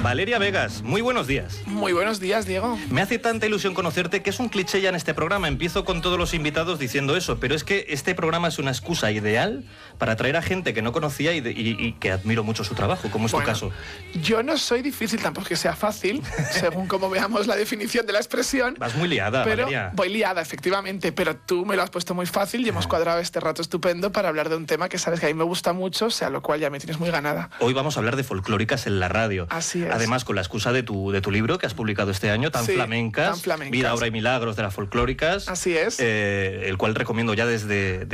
Valeria Vegas, muy buenos días. Muy buenos días, Diego. Me hace tanta ilusión conocerte que es un cliché ya en este programa. Empiezo con todos los invitados diciendo eso, pero es que este programa es una excusa ideal para atraer a gente que no conocía y que admiro mucho su trabajo, como es tu caso. Yo no soy difícil, tampoco que sea fácil, según como veamos la definición de la expresión. Vas muy liada, pero Valeria. Voy liada, efectivamente, pero tú me lo has puesto muy fácil y hemos cuadrado este rato estupendo para hablar de un tema que sabes que a mí me gusta mucho, o sea, lo cual ya me tienes muy ganada. Hoy vamos a hablar de folclóricas en la radio. Así es. Además, con la excusa de tu libro que has publicado este año, Tan Flamencas, Vida, Obra y Milagros de las Folclóricas. Así es. El cual recomiendo ya desde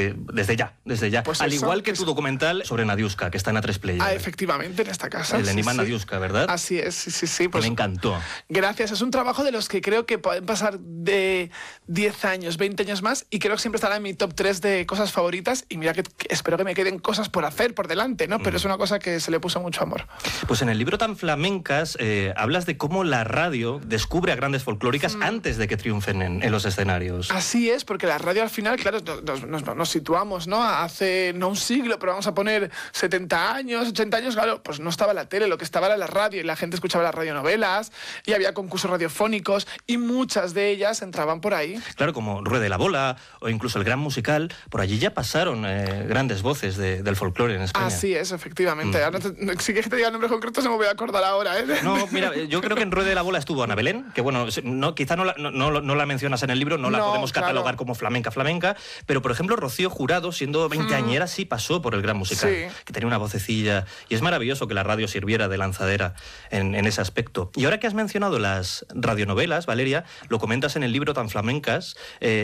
ya. Pues al eso, igual que tu documental sobre Nadiuska, que está en A3 Player. Efectivamente, en esta casa. El Enigma Nadiuska, ¿verdad? Así es, sí. Pues, me encantó. Gracias, es un trabajo de los que creo que pueden pasar de 10 años, 20 años más, y creo que siempre estará en mi top 3 de cosas favoritas, y mira que espero que me queden cosas por hacer, por delante, ¿no? Pero es una cosa que se le puso mucho amor. Pues en el libro Tan Flamencas hablas de cómo la radio descubre a grandes folclóricas antes de que triunfen en los escenarios. Así es, porque la radio al final, claro, nos situamos, ¿no? Hace no un siglo, pero vamos a poner 70 años, 80 años, claro, pues no estaba la tele, lo que estaba era la radio, y la gente escuchaba las radionovelas, y había concursos radiofónicos, y muchas de ellas entraban por ahí. Claro, como Rueda de la Bola, o incluso El Gran Musical, por allí ya pasaron grandes voces del folclore en España. Así es, efectivamente. Ahora si quieres que te diga nombres concretos, no me voy a acordar ahora, ¿eh? No, mira, yo creo que en Rueda de la Bola estuvo Ana Belén, que bueno, quizá no la mencionas en el libro, no la podemos catalogar como flamenca, pero por ejemplo Rocío Jurado, siendo 20añera, sí pasó por El Gran Musical, que tenía una vocecilla, y es maravilloso que la radio sirviera de lanzadera en ese aspecto. Y ahora que has mencionado las radionovelas, Valeria, lo comentas en el libro Tan Flamencas,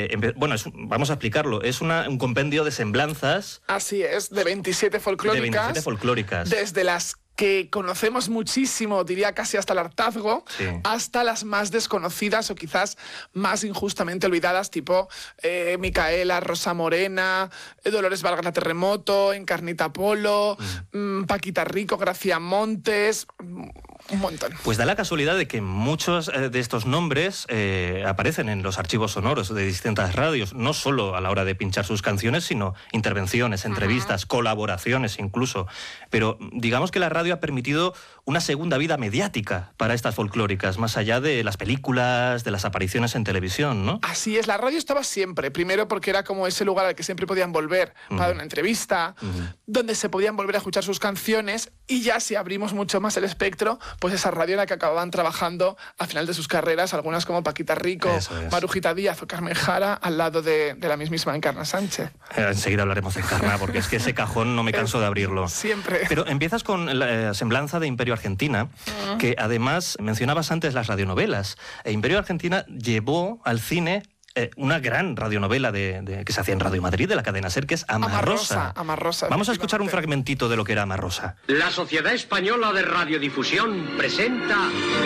vamos a explicarlo, es un compendio de semblanzas. Así es, de 27 folclóricas. Desde las que conocemos muchísimo, diría casi hasta el hartazgo, hasta las más desconocidas o quizás más injustamente olvidadas, tipo Micaela, Rosa Morena, Dolores Vargas Terremoto, Encarnita Polo, Paquita Rico, Gracia Montes, un montón. Pues da la casualidad de que muchos de estos nombres aparecen en los archivos sonoros de distintas radios, no solo a la hora de pinchar sus canciones, sino intervenciones, entrevistas, colaboraciones incluso. Pero digamos que la radio ha permitido una segunda vida mediática para estas folclóricas, más allá de las películas, de las apariciones en televisión, ¿no? Así es, la radio estaba siempre, primero porque era como ese lugar al que siempre podían volver para una entrevista, donde se podían volver a escuchar sus canciones, y ya si abrimos mucho más el espectro, pues esa radio en la que acababan trabajando al final de sus carreras, algunas como Paquita Rico, Marujita Díaz o Carmen Jara, al lado de la mismísima Encarna Sánchez. Enseguida hablaremos de Encarna, porque es que ese cajón no me canso de abrirlo. Siempre. Pero empiezas con la semblanza de Imperio Argentina, que además mencionabas antes las radionovelas. Imperio Argentina llevó al cine una gran radionovela que se hacía en Radio Madrid, de la cadena SER, que es Amarrosa. Vamos a escuchar un fragmentito de lo que era Amarrosa. La Sociedad Española de Radiodifusión presenta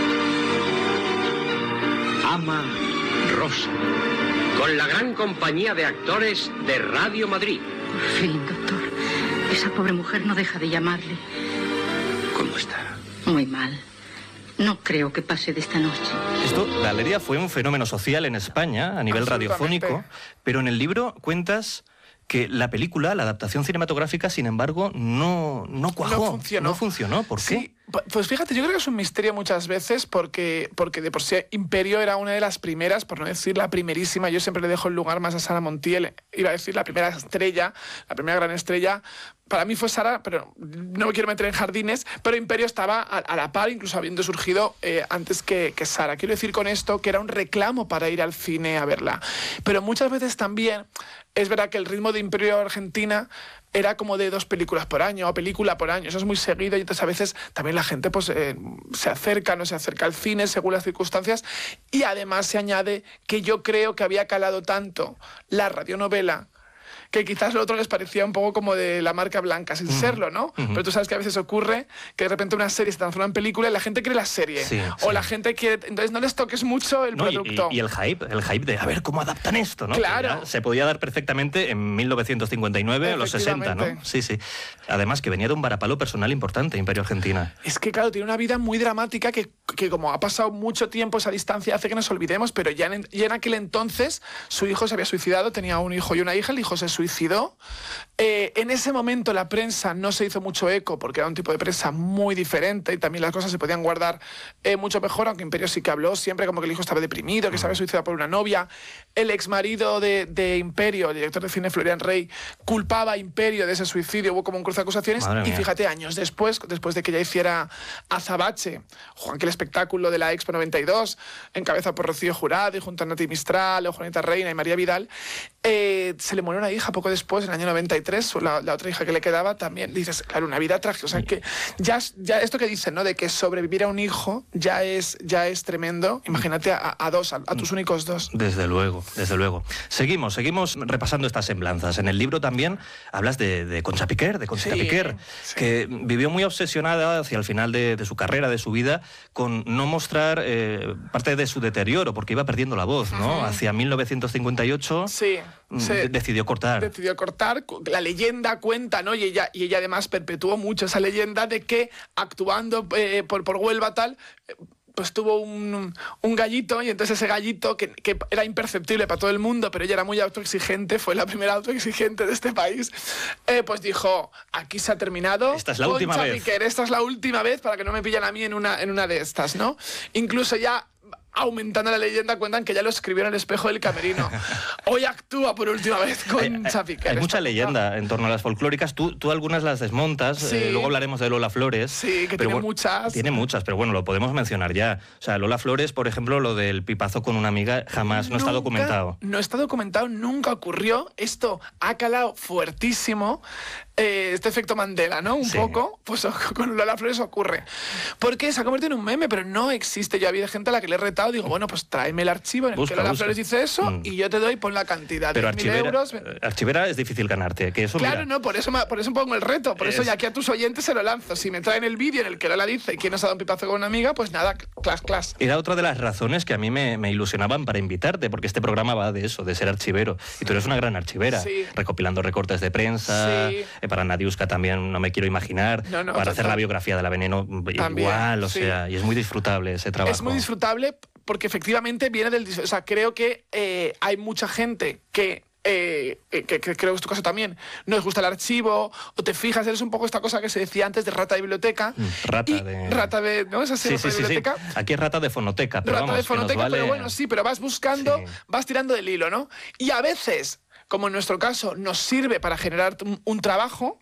Amarrosa, con la gran compañía de actores de Radio Madrid. Por fin, doctor. Esa pobre mujer no deja de llamarle. ¿Cómo está? Muy mal. No creo que pase de esta noche. Esto, Valeria, fue un fenómeno social en España a nivel radiofónico, pero en el libro cuentas que la película, la adaptación cinematográfica, sin embargo, no cuajó. No funcionó. ¿Por qué? Pues fíjate, yo creo que es un misterio muchas veces porque de por sí Imperio era una de las primeras, por no decir la primerísima. Yo siempre le dejo el lugar más a Sara Montiel, iba a decir la primera estrella, la primera gran estrella. Para mí fue Sara, pero no me quiero meter en jardines, pero Imperio estaba a la par, incluso habiendo surgido antes que Sara. Quiero decir con esto que era un reclamo para ir al cine a verla. Pero muchas veces también es verdad que el ritmo de Imperio Argentina era como de 2 películas por año o película por año. Eso es muy seguido, y entonces a veces también la gente pues se acerca, no se acerca al cine según las circunstancias, y además se añade que yo creo que había calado tanto la radionovela que quizás lo otro les parecía un poco como de la marca blanca, sin serlo, ¿no? Pero tú sabes que a veces ocurre que de repente una serie se transforma en película y la gente quiere la serie. O la gente quiere... Entonces no les toques mucho el producto. Y el hype de a ver cómo adaptan esto, ¿no? Claro. Se podía dar perfectamente en 1959 o los 60, ¿no? Sí. Además que venía de un varapalo personal importante, Imperio Argentina. Es que, claro, tiene una vida muy dramática que que como ha pasado mucho tiempo, esa distancia hace que nos olvidemos, pero ya en aquel entonces su hijo se había suicidado, tenía un hijo y una hija, el hijo se suicidó. En ese momento la prensa no se hizo mucho eco porque era un tipo de prensa muy diferente y también las cosas se podían guardar mucho mejor, aunque Imperio sí que habló siempre como que el hijo estaba deprimido, que se había suicidado por una novia. El exmarido de Imperio, el director de cine Florian Rey, culpaba a Imperio de ese suicidio, hubo como un cruce de acusaciones. Y fíjate, años después de que ya hiciera Azabache, aquel espectáculo de la Expo 92, encabezado por Rocío Jurado y junto a Nati Mistral, Juanita Reina y María Vidal, se le murió una hija poco después, en el año 93, la otra hija que le quedaba también. Dices, claro, una vida trágica. O sea, que ya esto que dicen, ¿no? De que sobrevivir a un hijo ya es tremendo. Imagínate a tus únicos dos. Desde luego, desde luego. Seguimos repasando estas semblanzas. En el libro también hablas de Concha Piquer, de Conchita Piquer, que vivió muy obsesionada hacia el final de su carrera, de su vida, con no mostrar parte de su deterioro, porque iba perdiendo la voz, ¿no? Hacia 1958 decidió cortar. Decidió cortar. La leyenda cuenta, ¿no? Y ella además perpetuó mucho esa leyenda de que actuando por Huelva tal... pues tuvo un gallito, y entonces ese gallito, que era imperceptible para todo el mundo, pero ella era muy autoexigente, fue la primera autoexigente de este país, pues dijo, aquí se ha terminado. Esta es la última vez. Piquer, esta es la última vez para que no me pillan a mí en una de estas, ¿no? Incluso ya... aumentando la leyenda, cuentan que ya lo escribió en el espejo del camerino. Hoy actúa por última vez Concha Piquer. Hay mucha leyenda en torno a las folclóricas. Tú algunas las desmontas. Luego hablaremos de Lola Flores. Sí, que tiene muchas. Tiene muchas, pero bueno, lo podemos mencionar ya. O sea, Lola Flores, por ejemplo, lo del pipazo con una amiga, jamás, no está documentado. No está documentado, nunca ocurrió. Esto ha calado fuertísimo. Este efecto Mandela, ¿no? Un poco, pues con Lola Flores ocurre. Porque se ha convertido en un meme, pero no existe. Yo había gente a la que le he retado, digo, bueno, pues tráeme el archivo en el que Lola Flores dice eso y yo te doy, pon la cantidad. Pero 10.000 euros. Archivera es difícil ganarte. Que eso, claro, no, por eso pongo el reto. Por eso ya aquí a tus oyentes se lo lanzo. Si me traen el vídeo en el que Lola dice quién nos ha dado un pipazo con una amiga, pues nada, clas. Era otra de las razones que a mí me ilusionaban para invitarte, porque este programa va de eso, de ser archivero. Y tú eres una gran archivera, recopilando recortes de prensa, para Nadiuska también, no me quiero imaginar, para hacer la biografía de la Veneno, también, igual, o sea, y es muy disfrutable ese trabajo. Es muy disfrutable porque efectivamente viene del... O sea, creo que hay mucha gente que creo que es tu caso también, no les gusta el archivo, o te fijas, eres un poco esta cosa que se decía antes de rata de biblioteca. Rata de... ¿no? ¿Es así, sí, biblioteca? Sí. Aquí es rata de fonoteca, pero rata de fonoteca, pero bueno, sí, pero vas buscando, vas tirando del hilo, ¿no? Y a veces, como en nuestro caso, nos sirve para generar un trabajo.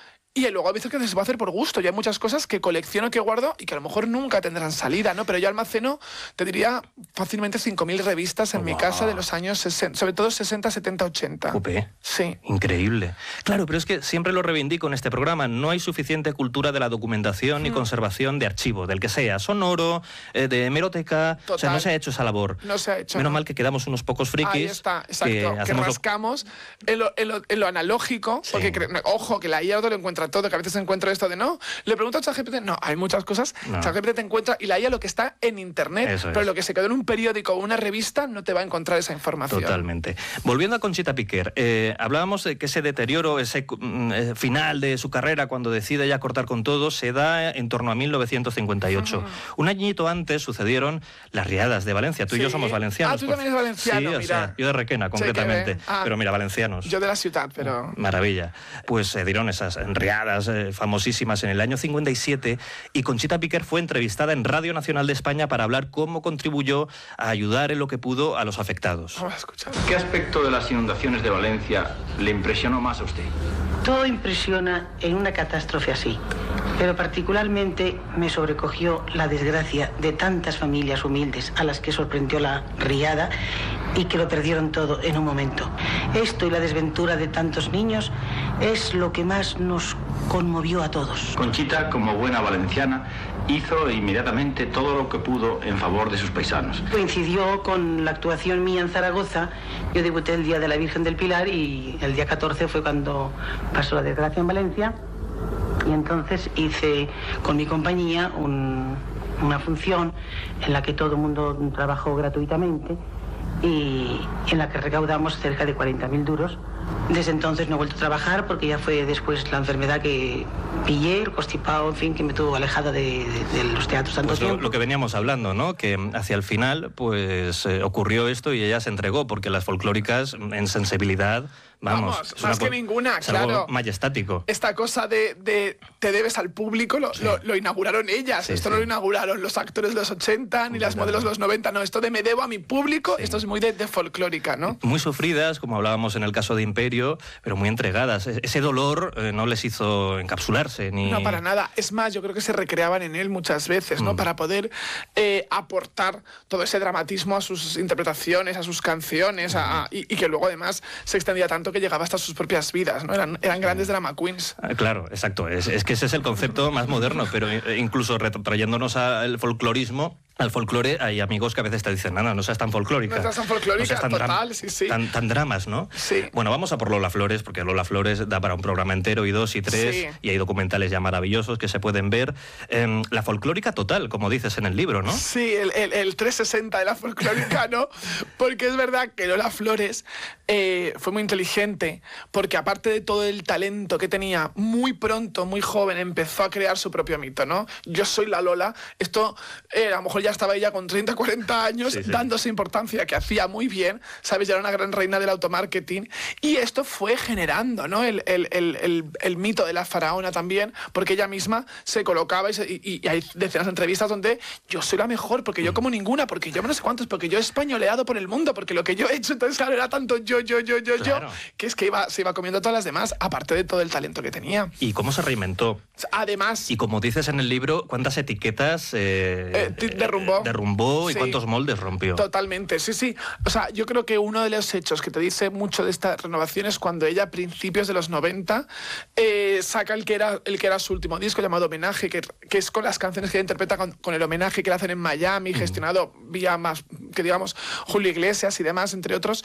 Y luego a veces que se va a hacer por gusto. Yo hay muchas cosas que colecciono, que guardo y que a lo mejor nunca tendrán salida, ¿no? Pero yo almaceno, te diría, fácilmente 5.000 revistas en mi casa de los años 60, sobre todo 60, 70, 80. Jope. Sí. Increíble. Claro, pero es que siempre lo reivindico en este programa. No hay suficiente cultura de la documentación ni conservación de archivo, del que sea, sonoro, de hemeroteca. Total. O sea, no se ha hecho esa labor. No se ha hecho. Menos mal que quedamos unos pocos frikis. Ahí está, exacto. Que rascamos en lo analógico, porque, ojo, que la IA te lo encuentra todo, que a veces encuentro esto de no, le pregunto a ChatGPT, no, hay muchas cosas, ChatGPT te encuentra y la IA lo que está en internet, pero lo que se quedó en un periódico o una revista no te va a encontrar esa información. Totalmente. Volviendo a Conchita Piquer, hablábamos de que ese deterioro, ese final de su carrera, cuando decide ya cortar con todo, se da en torno a 1958. Un añito antes sucedieron las riadas de Valencia. Tú y yo somos valencianos. Tú también eres valenciano, mira. O sea, yo de Requena, concretamente. Pero mira, valencianos. Yo de la ciudad, pero... Maravilla. Pues se dieron esas riadas famosísimas en el año 57 y Conchita Piquer fue entrevistada en Radio Nacional de España para hablar cómo contribuyó a ayudar en lo que pudo a los afectados. Vamos a escuchar. ¿Qué aspecto de las inundaciones de Valencia le impresionó más a usted? Todo impresiona en una catástrofe así, pero particularmente me sobrecogió la desgracia de tantas familias humildes a las que sorprendió la riada y que lo perdieron todo en un momento. Esto y la desventura de tantos niños es lo que más nos conmovió a todos. Conchita, como buena valenciana, hizo inmediatamente todo lo que pudo en favor de sus paisanos. Coincidió con la actuación mía en Zaragoza. Yo debuté el día de la Virgen del Pilar y el día 14 fue cuando pasó la desgracia en Valencia. Y entonces hice con mi compañía una función en la que todo el mundo trabajó gratuitamente y en la que recaudamos cerca de 40.000 duros Desde entonces no he vuelto a trabajar porque ya fue después la enfermedad que pillé, el constipado, en fin, que me tuvo alejada de los teatros tanto pues tiempo. Lo que veníamos hablando, ¿no? Que hacia el final pues ocurrió esto y ella se entregó, porque las folclóricas en sensibilidad... Vamos, más que ninguna, claro. Algo majestático. Esta cosa de te debes al público lo inauguraron ellas. Sí, esto no lo inauguraron los actores de los 80 ni las modelos de los 90. No, esto de me debo a mi público, esto es muy de folclórica, ¿no? Muy sufridas, como hablábamos en el caso de Imperio, pero muy entregadas. Ese dolor no les hizo encapsularse ni... No, para nada. Es más, yo creo que se recreaban en él muchas veces, ¿no? Para poder aportar todo ese dramatismo a sus interpretaciones, a sus canciones, y que luego además se extendía tanto que llegaba hasta sus propias vidas, ¿no? Eran grandes drama queens. Claro, exacto. Es que ese es el concepto más moderno, pero incluso trayéndonos al folclorismo, al folclore, hay amigos que a veces te dicen, no seas tan folclórica. No seas tan folclórica, total, sí. Tan dramas, ¿no? Sí. Bueno, vamos a por Lola Flores, porque Lola Flores da para un programa entero, y 2 y 3, sí. Y hay documentales ya maravillosos que se pueden ver. La folclórica total, como dices en el libro, ¿no? Sí, el 360 de la folclórica, ¿no? Porque es verdad que Lola Flores fue muy inteligente, porque aparte de todo el talento que tenía, muy pronto, muy joven, empezó a crear su propio mito, ¿no? Yo soy la Lola. Esto, a lo mejor ya estaba ella con 30, 40 años, sí. dándose importancia, que hacía muy bien, ¿sabes? Ya era una gran reina del automarketing. Y esto fue generando, ¿no? El mito de la faraona también, porque ella misma se colocaba y hay decenas de entrevistas donde yo soy la mejor, porque yo como ninguna, porque yo no sé cuántos, porque yo he españoleado por el mundo, porque lo que yo he hecho, entonces claro, era tanto yo, Claro. que es que se iba comiendo todas las demás, aparte de todo el talento que tenía. ¿Y cómo se reinventó? Además... Y como dices en el libro, ¿cuántas etiquetas derrumbó y sí. ¿Cuántos moldes rompió? Totalmente, sí. O sea, yo creo que uno de los hechos que te dice mucho de esta renovación es cuando ella, a principios de los 90, saca el que era su último disco, llamado Homenaje, que es con las canciones que ella interpreta con el homenaje que le hacen en Miami, gestionado vía más, que digamos, Julio Iglesias y demás, entre otros.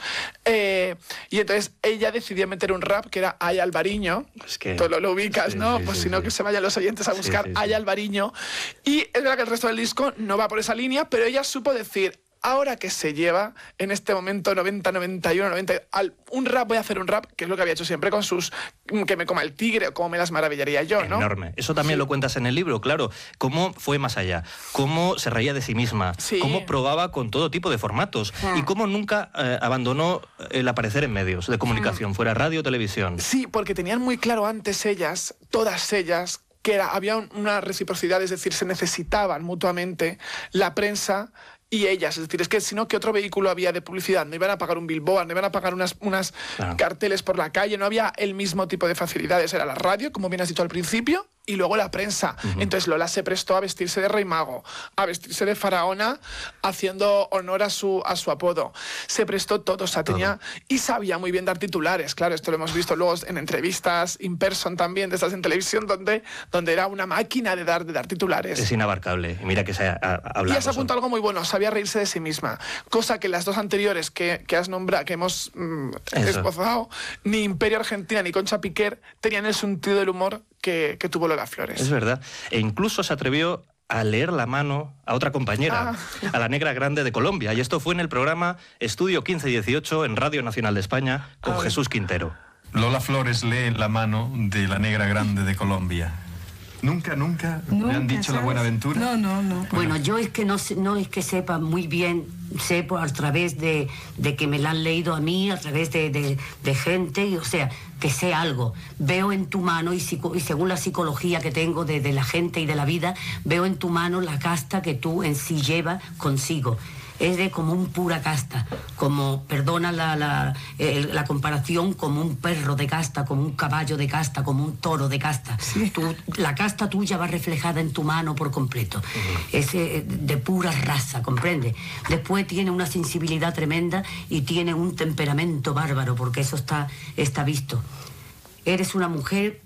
Y entonces ella decidió meter un rap que era Ay Alvariño. Es que... Tú lo ubicas, sí, ¿no? sí, Pues sí, si no, sí. que se vayan los oyentes a buscar Sí. Ay Alvariño. Y es verdad que el resto del disco no va por esa línea, pero ella supo decir... Ahora que se lleva en este momento 90, 91, 90, un rap, voy a hacer un rap, que es lo que había hecho siempre con sus Que me coma el tigre o Cómo me las maravillaría yo, ¿no? Enorme. Eso también lo cuentas en el libro, claro. Cómo fue más allá, cómo se reía de sí misma, Sí. cómo probaba con todo tipo de formatos y cómo nunca abandonó el aparecer en medios de comunicación, fuera radio o televisión. Sí, porque tenían muy claro antes ellas, todas ellas, que había una reciprocidad, es decir, se necesitaban mutuamente la prensa y ellas, es decir, es que si no, ¿qué otro vehículo había de publicidad? No iban a pagar un billboard, no iban a pagar unas Claro. carteles por la calle, no había el mismo tipo de facilidades, era la radio, como bien has dicho al principio, y luego la prensa. Entonces Lola se prestó a vestirse de Rey Mago, a vestirse de faraona, haciendo honor a su apodo. Se prestó todo, o sea, tenía... Y sabía muy bien dar titulares, claro, esto lo hemos visto luego en entrevistas in person también, de estas en televisión, donde era una máquina de dar titulares. Es inabarcable. Y mira que se ha hablado. Y has apuntado algo muy bueno, sabía reírse de sí misma, cosa que las dos anteriores que has nombrado, que hemos esbozado, ni Imperio Argentina ni Concha Piquer tenían el sentido del humor que tuvo Lola Flores. Es verdad. E incluso se atrevió a leer la mano a otra compañera, a la Negra Grande de Colombia. Y esto fue en el programa Estudio 1518 en Radio Nacional de España con Jesús Quintero. Lola Flores lee la mano de la Negra Grande de Colombia. ¿Nunca me han dicho la Buenaventura? No. Bueno, yo es que no es que sepa muy bien, sé a través de que me la han leído a mí, a través de gente, y, o sea, que sé algo. Veo en tu mano, y según la psicología que tengo de la gente y de la vida, veo en tu mano la casta que tú en sí llevas consigo. Es de como un pura casta, como, perdona la comparación, como un perro de casta, como un caballo de casta, como un toro de casta. Sí. La casta tuya va reflejada en tu mano por completo. Es de pura raza, ¿comprende? Después tiene una sensibilidad tremenda y tiene un temperamento bárbaro, porque eso está visto. Eres una mujer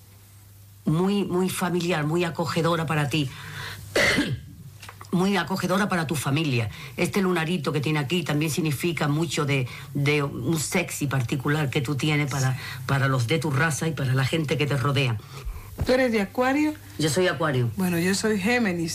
muy, muy familiar, muy acogedora para ti. Muy acogedora para tu familia. Este lunarito que tiene aquí también significa mucho de un sexy particular que tú tienes para los de tu raza y para la gente que te rodea. ¿Tú eres de Acuario? Yo soy Acuario. Bueno, yo soy Géminis.